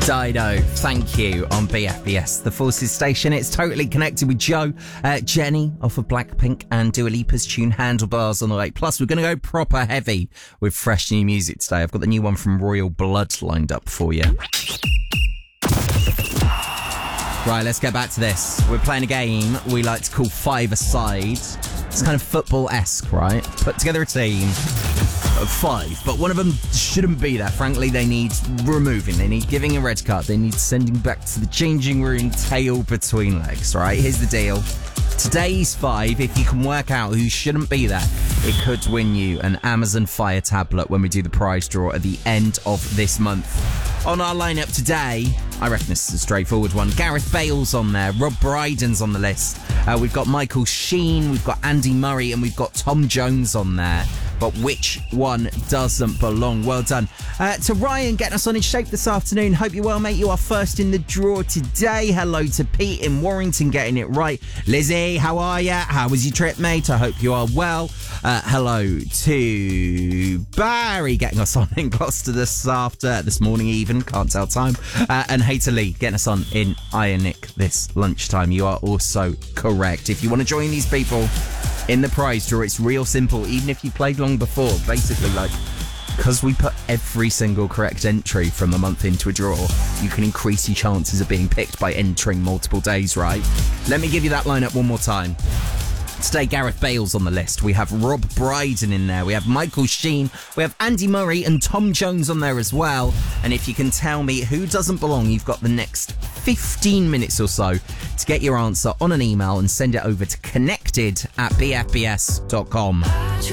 Dido, thank you on BFBS, the Forces station. It's totally connected with Joe, Jenny off of Blackpink, and Dua Lipa's tune Handlebars on the way. Plus, we're going to go proper heavy with fresh new music today. I've got the new one from Royal Blood lined up for you. Right, let's get back to this. We're playing a game we like to call Five-a-Side. It's kind of football-esque, right? Put together a team of 5, but one of them shouldn't be there. Frankly, they need removing. They need giving a red card. They need sending back to the changing room, tail between legs, right? Here's the deal. Today's 5, if you can work out who shouldn't be there, it could win you an Amazon Fire tablet when we do the prize draw at the end of this month. On our lineup today, I reckon this is a straightforward one. Gareth Bale's on there. Rob Brydon's on the list. We've got Michael Sheen, we've got Andy Murray, and we've got Tom Jones on there. But which one doesn't belong? Well done. To Ryan getting us on in shape this afternoon. Hope you're well, mate. You are first in the draw today. Hello to Pete in Warrington getting it right. Lizzie, how are you? How was your trip, mate? I hope you are well. Hello to Barry getting us on in Gloucester this morning even. Can't tell time. And hey to Lee getting us on in Ionic this lunchtime. You are also correct. If you want to join these people in the prize draw, it's real simple. Even if you played long before, basically, because we put every single correct entry from a month into a draw, you can increase your chances of being picked by entering multiple days, right? Let me give you that lineup one more time. Today, Gareth Bale's on the list. We have Rob Brydon in there. We have Michael Sheen. We have Andy Murray and Tom Jones on there as well. And if you can tell me who doesn't belong, you've got the next 15 minutes or so to get your answer on an email and send it over to connected@bfbs.com.